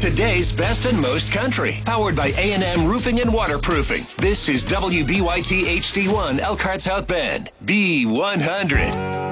Today's best and most country. Powered by A&M Roofing and Waterproofing. This is WBYT HD1 Elkhart South Bend. B100.